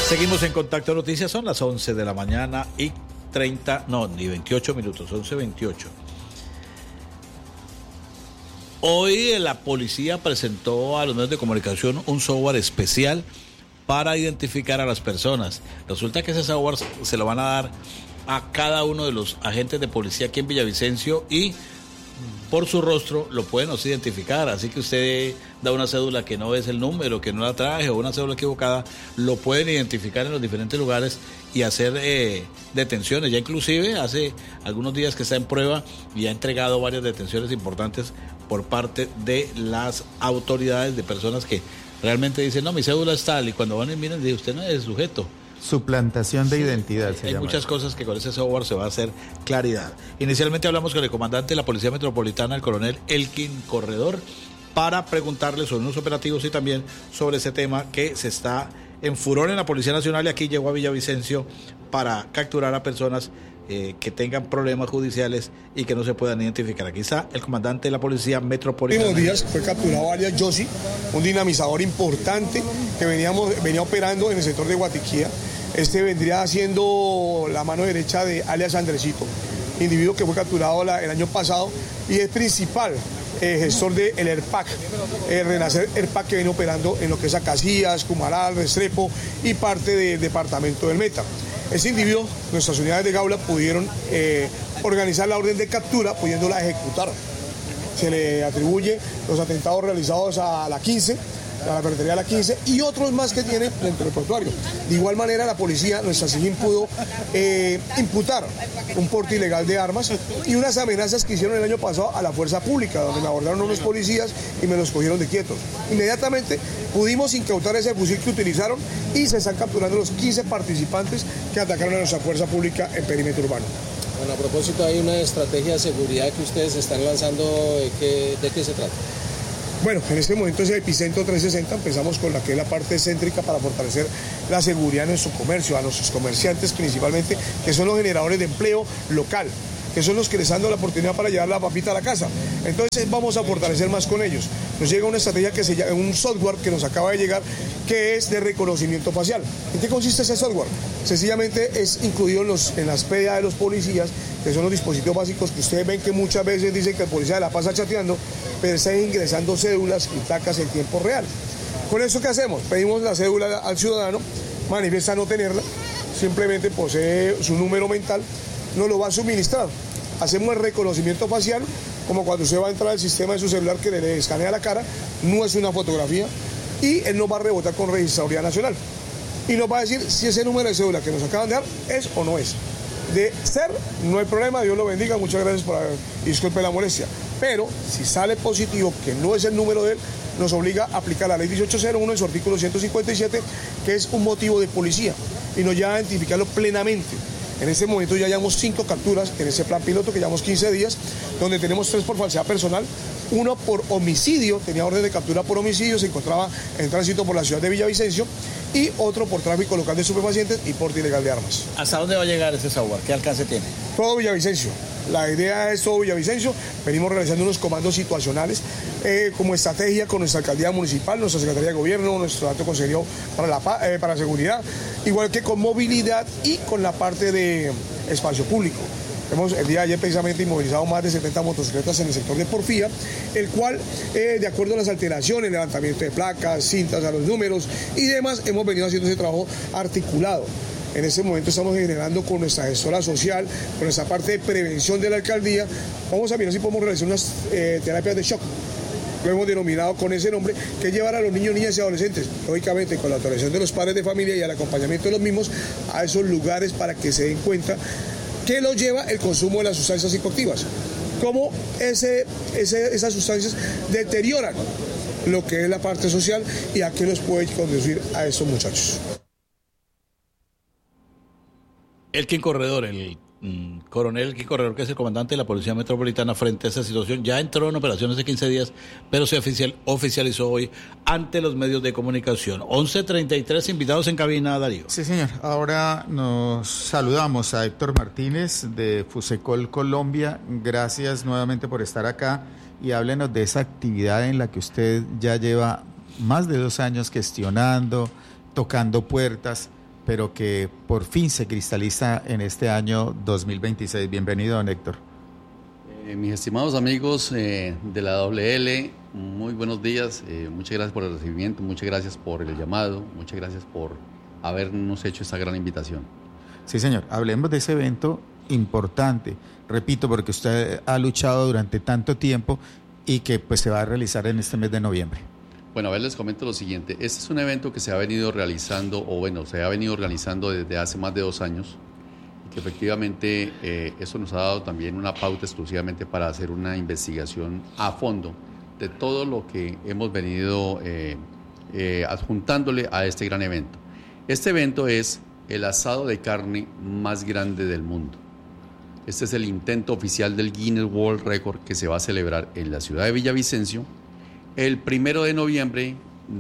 Seguimos en Contacto Noticias, son las 11 de la mañana y 28 minutos, 11:28. Hoy la policía presentó a los medios de comunicación un software especial para identificar a las personas. Resulta que ese software se lo van a dar a cada uno de los agentes de policía aquí en Villavicencio y por su rostro lo pueden identificar, así que usted da una cédula que no es el número, que no la traje o una cédula equivocada, lo pueden identificar en los diferentes lugares y hacer detenciones. Ya inclusive hace algunos días que está en prueba y ha entregado varias detenciones importantes por parte de las autoridades de personas que realmente dicen, no, mi cédula es tal, y cuando van y miran, dicen, usted no es el sujeto. Suplantación de identidad. Hay muchas cosas que con ese software se va a hacer claridad. Inicialmente hablamos con el comandante de la Policía Metropolitana, el coronel Elkin Corredor, para preguntarle sobre unos operativos y también sobre ese tema que se está en furor en la Policía Nacional, y aquí llegó a Villavicencio para capturar a personas que tengan problemas judiciales y que no se puedan identificar. Aquí está el comandante de la Policía Metropolitana. En los días fue capturado alias Yossi, un dinamizador importante que venía operando en el sector de Guatiquía. Este vendría siendo la mano derecha de alias Andresito, individuo que fue capturado el año pasado y es principal gestor del ERPAC, el Renacer ERPAC, que viene operando en lo que es Acacias, Cumaral, Restrepo y parte del departamento del Meta. Ese individuo, nuestras unidades de Gaula pudieron organizar la orden de captura, pudiéndola ejecutar. Se le atribuye los atentados realizados a la 15, a la ferretería de la 15 y otros más que tiene dentro del portuario. De igual manera, la policía, nuestra SIGIN, pudo imputar un porte ilegal de armas y unas amenazas que hicieron el año pasado a la fuerza pública, donde me abordaron unos policías y me los cogieron de quietos. Inmediatamente pudimos incautar ese fusil que utilizaron y se están capturando los 15 participantes que atacaron a nuestra fuerza pública en perímetro urbano. Bueno, a propósito, hay una estrategia de seguridad que ustedes están lanzando, ¿de qué se trata? Bueno, en este momento es el epicentro 360, empezamos con la que es la parte céntrica para fortalecer la seguridad en nuestro comercio, a nuestros comerciantes principalmente, que son los generadores de empleo local, que son los que les dan la oportunidad para llevar la papita a la casa. Entonces vamos a fortalecer más con ellos. Nos llega una estrategia que se llama, un software que nos acaba de llegar, que es de reconocimiento facial. ¿En qué consiste ese software? Sencillamente es incluido en las PDA de los policías, que son los dispositivos básicos que ustedes ven que muchas veces dicen que el policía se la pasa chateando, pero está ingresando cédulas y placas en tiempo real. Con eso, ¿qué hacemos? Pedimos la cédula al ciudadano, manifiesta no tenerla, simplemente posee su número mental, nos lo va a suministrar. Hacemos el reconocimiento facial, como cuando usted va a entrar al sistema de su celular que le escanea la cara, no es una fotografía, y él nos va a rebotar con Registraduría Nacional. Y nos va a decir si ese número de cédula que nos acaban de dar es o no es. De ser, no hay problema, Dios lo bendiga, muchas gracias por disculpe la molestia. Pero si sale positivo que no es el número de él, nos obliga a aplicar la ley 1801 en su artículo 157, que es un motivo de policía, y nos lleva a identificarlo plenamente. En este momento ya llevamos 5 capturas en ese plan piloto que llevamos 15 días, donde tenemos 3 por falsedad personal, 1 por homicidio, tenía orden de captura por homicidio, se encontraba en tránsito por la ciudad de Villavicencio, y otro por tráfico local de estupefacientes y porte ilegal de armas. ¿Hasta dónde va a llegar ese software? ¿Qué alcance tiene? Todo Villavicencio. La idea es todo Villavicencio. Venimos realizando unos comandos situacionales como estrategia con nuestra alcaldía municipal, nuestra secretaría de gobierno, nuestro alto consejero para seguridad, igual que con movilidad y con la parte de espacio público. Hemos el día de ayer precisamente inmovilizado más de 70 motocicletas en el sector de Porfía, el cual, de acuerdo a las alteraciones, levantamiento de placas, cintas a los números y demás, hemos venido haciendo ese trabajo articulado. En este momento estamos generando con nuestra gestora social, con nuestra parte de prevención de la alcaldía, vamos a mirar si podemos realizar unas terapias de shock. Lo hemos denominado con ese nombre, que es llevar a los niños, niñas y adolescentes, lógicamente con la autorización de los padres de familia y el acompañamiento de los mismos, a esos lugares para que se den cuenta que los lleva el consumo de las sustancias psicoactivas, cómo esas sustancias deterioran lo que es la parte social y a qué los puede conducir a estos muchachos. Elkin Corredor, el coronel Elkin Corredor, que es el comandante de la Policía Metropolitana, frente a esa situación, ya entró en operaciones de 15 días, pero se oficializó hoy ante los medios de comunicación. 11:33 invitados en cabina, Darío. Sí, señor. Ahora nos saludamos a Héctor Martínez de Fusecol Colombia. Gracias nuevamente por estar acá y háblenos de esa actividad en la que usted ya lleva más de 2 años gestionando, tocando puertas, pero que por fin se cristaliza en este año 2026. Bienvenido, don Héctor. Mis estimados amigos de la WL, muy buenos días, muchas gracias por el recibimiento, muchas gracias por el llamado, muchas gracias por habernos hecho esta gran invitación. Sí, señor, hablemos de ese evento importante, repito, porque usted ha luchado durante tanto tiempo y que pues se va a realizar en este mes de noviembre. Bueno, a ver, les comento lo siguiente. Este es un evento que se ha venido realizando, se ha venido organizando desde hace más de 2 años, y que efectivamente eso nos ha dado también una pauta exclusivamente para hacer una investigación a fondo de todo lo que hemos venido adjuntándole a este gran evento. Este evento es el asado de carne más grande del mundo. Este es el intento oficial del Guinness World Record que se va a celebrar en la ciudad de Villavicencio el 1 de noviembre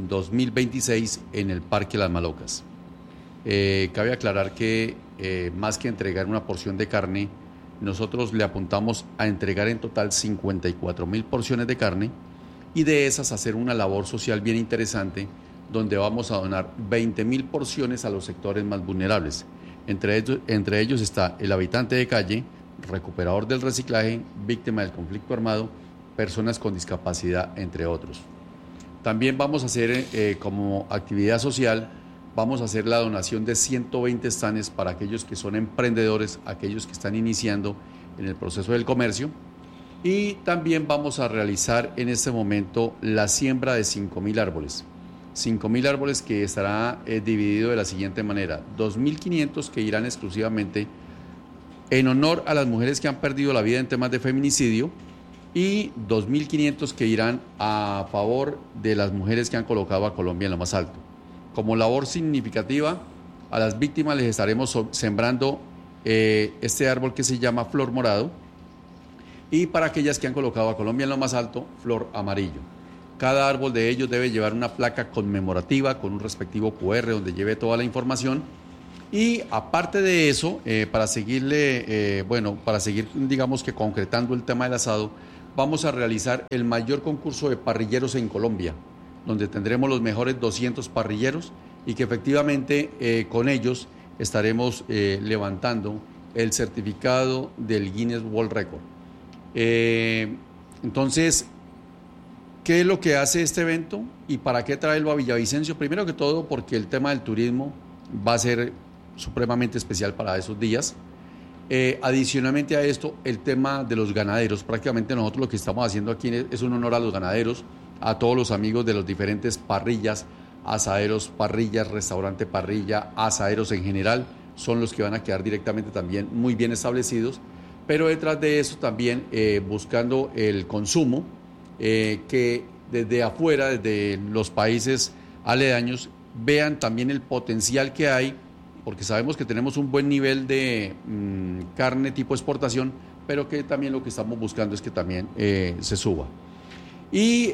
2026 en el Parque Las Malocas. Cabe aclarar que más que entregar una porción de carne, nosotros le apuntamos a entregar en total 54,000 porciones de carne y de esas hacer una labor social bien interesante donde vamos a donar 20,000 porciones a los sectores más vulnerables. Entre ellos está el habitante de calle, recuperador del reciclaje, víctima del conflicto armado, personas con discapacidad, entre otros. También vamos a hacer como actividad social, vamos a hacer la donación de 120 estanes para aquellos que son emprendedores, aquellos que están iniciando en el proceso del comercio. Y también vamos a realizar en este momento la siembra de 5,000 árboles. 5,000 árboles que estará dividido de la siguiente manera: 2,500 que irán exclusivamente en honor a las mujeres que han perdido la vida en temas de feminicidio y 2,500 que irán a favor de las mujeres que han colocado a Colombia en lo más alto. Como labor significativa, a las víctimas les estaremos sembrando este árbol que se llama flor morado, y para aquellas que han colocado a Colombia en lo más alto, flor amarillo. Cada árbol de ellos debe llevar una placa conmemorativa con un respectivo QR donde lleve toda la información. Y aparte de eso, para seguir, digamos que concretando el tema del asado, vamos a realizar el mayor concurso de parrilleros en Colombia, donde tendremos los mejores 200 parrilleros y que efectivamente con ellos estaremos levantando el certificado del Guinness World Record. Entonces, ¿qué es lo que hace este evento y para qué traerlo a Villavicencio? Primero que todo, porque el tema del turismo va a ser supremamente especial para esos días. Adicionalmente a esto, el tema de los ganaderos. Prácticamente nosotros lo que estamos haciendo aquí es un honor a los ganaderos, a todos los amigos de los diferentes parrillas, asaderos, parrillas, restaurante parrilla, asaderos en general, son los que van a quedar directamente también muy bien establecidos. Pero detrás de eso también buscando el consumo, que desde afuera, desde los países aledaños, vean también el potencial que hay, porque sabemos que tenemos un buen nivel de carne tipo exportación, pero que también lo que estamos buscando es que también se suba. Y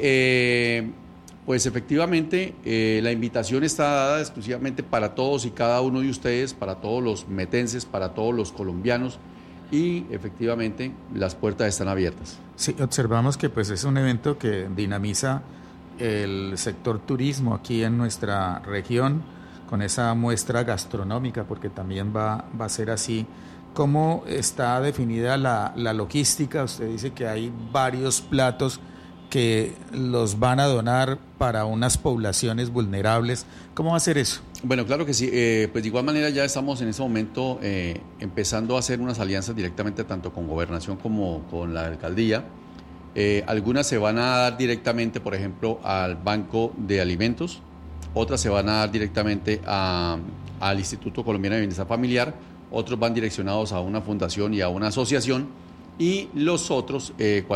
pues efectivamente la invitación está dada exclusivamente para todos y cada uno de ustedes, para todos los metenses, para todos los colombianos, y efectivamente las puertas están abiertas. Sí, observamos que pues es un evento que dinamiza el sector turismo aquí en nuestra región, con esa muestra gastronómica, porque también va a ser así. ¿Cómo está definida la logística? Usted dice que hay varios platos que los van a donar para unas poblaciones vulnerables. ¿Cómo va a ser eso? Bueno, claro que sí. Pues de igual manera ya estamos en este momento empezando a hacer unas alianzas directamente tanto con Gobernación como con la Alcaldía. Algunas se van a dar directamente, por ejemplo, al Banco de Alimentos, otras se van a dar directamente al Instituto Colombiano de Bienestar Familiar, otros van direccionados a una fundación y a una asociación. Y los otros,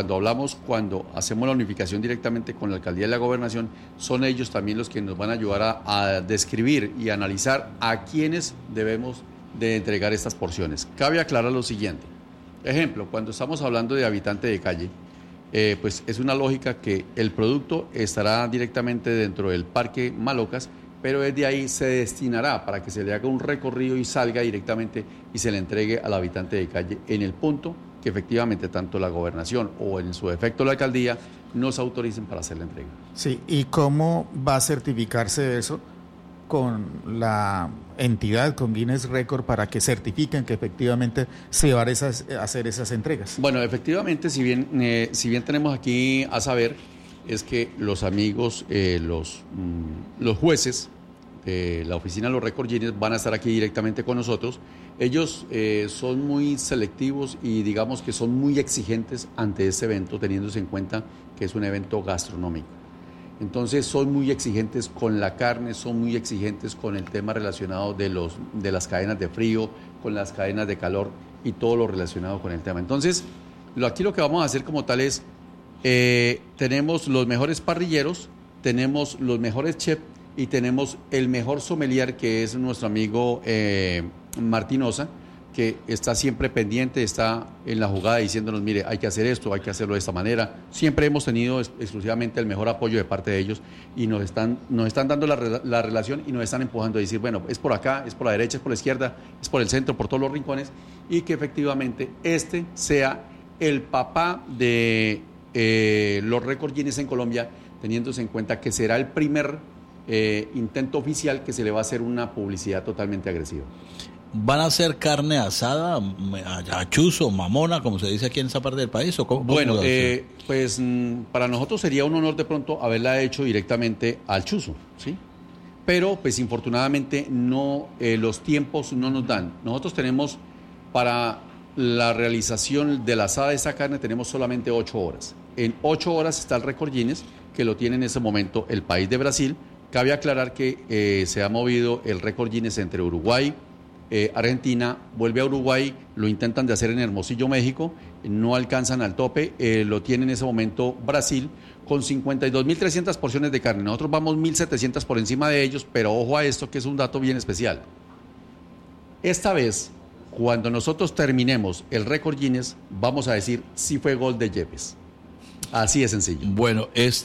cuando hacemos la unificación directamente con la Alcaldía y la Gobernación, son ellos también los que nos van a ayudar a describir y analizar a quiénes debemos de entregar estas porciones. Cabe aclarar lo siguiente. Ejemplo, cuando estamos hablando de habitante de calle, pues es una lógica que el producto estará directamente dentro del Parque Malocas, pero desde ahí se destinará para que se le haga un recorrido y salga directamente y se le entregue al habitante de calle en el punto que efectivamente tanto la Gobernación o en su defecto la Alcaldía nos autoricen para hacer la entrega. Sí, ¿y cómo va a certificarse eso? con la entidad, con Guinness Record, para que certifiquen que efectivamente se van a hacer esas entregas? Bueno, efectivamente, si bien tenemos aquí a saber, es que los amigos, los jueces de la oficina de los Record Guinness van a estar aquí directamente con nosotros. Ellos son muy selectivos y digamos que son muy exigentes ante este evento, teniéndose en cuenta que es un evento gastronómico. Entonces son muy exigentes con la carne, son muy exigentes con el tema relacionado de las cadenas de frío, con las cadenas de calor y todo lo relacionado con el tema. Entonces, aquí lo que vamos a hacer como tal es, tenemos los mejores parrilleros, tenemos los mejores chefs y tenemos el mejor sommelier, que es nuestro amigo Martín Osa, que está siempre pendiente, está en la jugada diciéndonos, mire, hay que hacer esto, hay que hacerlo de esta manera. Siempre hemos tenido exclusivamente el mejor apoyo de parte de ellos y nos están dando la relación y nos están empujando a decir, bueno, es por acá, es por la derecha, es por la izquierda, es por el centro, por todos los rincones, y que efectivamente este sea el papá de los Record Guinness en Colombia, teniéndose en cuenta que será el primer intento oficial que se le va a hacer una publicidad totalmente agresiva. ¿Van a hacer carne asada, a chuzo, mamona, como se dice aquí en esa parte del país? ¿O cómo bueno, pues para nosotros sería un honor de pronto haberla hecho directamente al chuzo, ¿sí? Pero pues infortunadamente no, los tiempos no nos dan. Nosotros tenemos para la realización de la asada de esa carne tenemos solamente 8 horas. En 8 horas está el Record Guinness, que lo tiene en ese momento el país de Brasil. Cabe aclarar que se ha movido el Record Guinness entre Uruguay, Argentina, vuelve a Uruguay, lo intentan de hacer en Hermosillo, México, no alcanzan al tope, lo tiene en ese momento Brasil con 52.300 porciones de carne. Nosotros vamos 1.700 por encima de ellos, pero ojo a esto que es un dato bien especial. Esta vez, cuando nosotros terminemos el Record Guinness, vamos a decir si fue gol de Yepes. Así de sencillo. Bueno,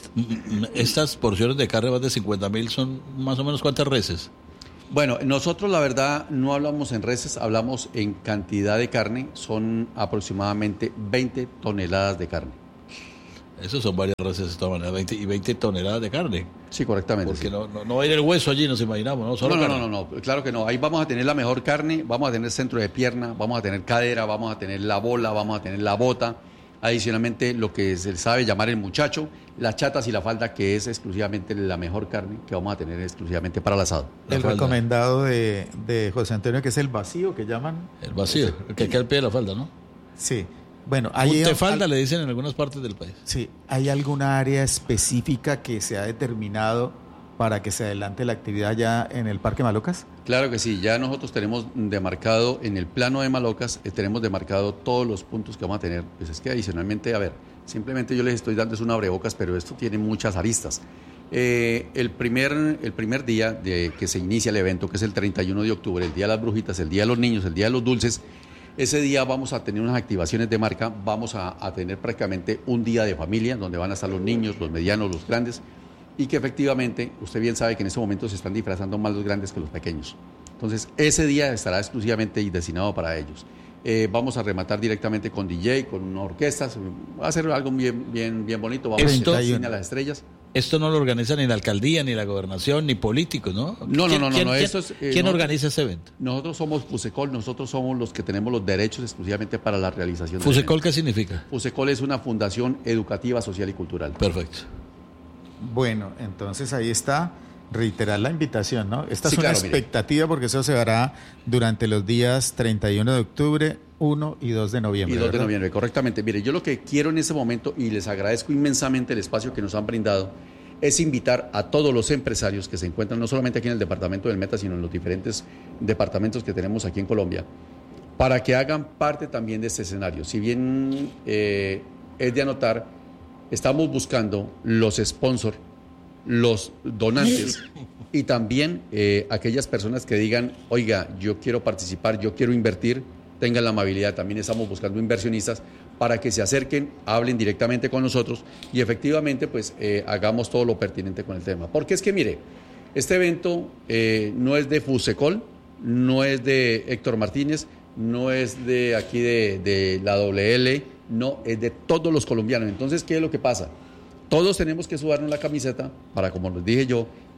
estas porciones de carne más de 50.000 son más o menos ¿cuántas reses? Bueno, nosotros la verdad no hablamos en reses, hablamos en cantidad de carne, son aproximadamente 20 toneladas de carne. Eso son varias reses de todas maneras, 20 toneladas de carne. Sí, correctamente. Porque sí. no va a ir el hueso allí, nos imaginamos, ¿no? Solo No, claro que no. Ahí vamos a tener la mejor carne, vamos a tener centro de pierna, vamos a tener cadera, vamos a tener la bola, vamos a tener la bota. Adicionalmente, lo que se sabe llamar el muchacho, las chatas y la falda, que es exclusivamente la mejor carne que vamos a tener exclusivamente para el asado. El recomendado de José Antonio, que es el vacío, que llaman. El vacío, el que queda al pie de la falda, ¿no? Sí. Bueno, hay falda le dicen en algunas partes del país. Sí. ¿Hay alguna área específica que se ha determinado para que se adelante la actividad ya en el Parque Malocas? Claro que sí, ya nosotros tenemos demarcado en el plano de Malocas, tenemos demarcado todos los puntos que vamos a tener. Pues es que adicionalmente, a ver, simplemente yo les estoy dando es un abrebocas, pero esto tiene muchas aristas. El primer día de que se inicia el evento, que es el 31 de octubre, el Día de las Brujitas, el Día de los Niños, el Día de los Dulces, ese día vamos a tener unas activaciones de marca, vamos a tener prácticamente un día de familia, donde van a estar los niños, los medianos, los grandes, y que efectivamente, usted bien sabe que en ese momento se están disfrazando más los grandes que los pequeños. Entonces, ese día estará exclusivamente destinado para ellos. Vamos a rematar directamente con DJ, con una orquesta, va a ser algo bien bonito, vamos a hacer cine a las estrellas. Esto no lo organiza ni la alcaldía, ni la gobernación, ni políticos, ¿no? No. ¿Quién organiza ese evento? Nosotros somos Fusecol, nosotros somos los que tenemos los derechos exclusivamente para la realización. ¿Fusecol qué significa? Fusecol es una fundación educativa, social y cultural. Perfecto. Bueno, entonces ahí está, reiterar la invitación, ¿no? Esta es una expectativa, mire, porque eso se hará durante los días 31 de octubre, 1 y 2 de noviembre. Y 2 de noviembre, correctamente. Mire, yo lo que quiero en ese momento, y les agradezco inmensamente el espacio que nos han brindado, es invitar a todos los empresarios que se encuentran no solamente aquí en el departamento del Meta, sino en los diferentes departamentos que tenemos aquí en Colombia, para que hagan parte también de este escenario. Si bien es de anotar, estamos buscando los sponsors, los donantes y también aquellas personas que digan, oiga, yo quiero participar, yo quiero invertir, tengan la amabilidad. También estamos buscando inversionistas para que se acerquen, hablen directamente con nosotros y efectivamente pues hagamos todo lo pertinente con el tema. Porque es que mire, este evento no es de Fusecol, no es de Héctor Martínez, no es de aquí de la WL, no, es de todos los colombianos. Entonces, ¿qué es lo que pasa? Todos tenemos que sudarnos la camiseta para, como les dije yo,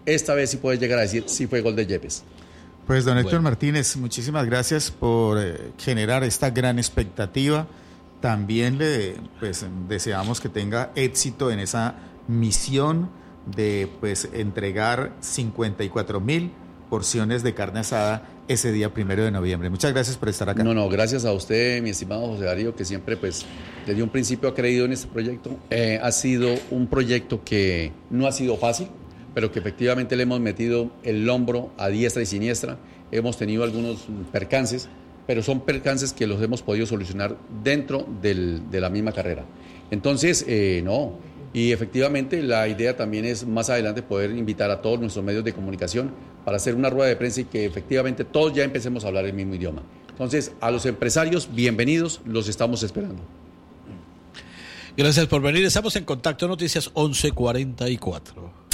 esta vez sí puede llegar a decir sí fue gol de Yepes. Pues don Héctor Martínez, muchísimas gracias por generar esta gran expectativa. También le deseamos que tenga éxito en esa misión de entregar 54,000 porciones de carne asada ese día 1 de noviembre. Muchas gracias por estar acá. No, gracias a usted, mi estimado José Darío, que siempre desde un principio ha creído en este proyecto. Ha sido un proyecto que no ha sido fácil, pero que efectivamente le hemos metido el hombro a diestra y siniestra. Hemos tenido algunos percances, pero son percances que los hemos podido solucionar dentro de la misma carrera. Entonces, y efectivamente la idea también es más adelante poder invitar a todos nuestros medios de comunicación para hacer una rueda de prensa y que efectivamente todos ya empecemos a hablar el mismo idioma. Entonces, a los empresarios, bienvenidos, los estamos esperando. Gracias por venir. Estamos en Contacto Noticias 11:44.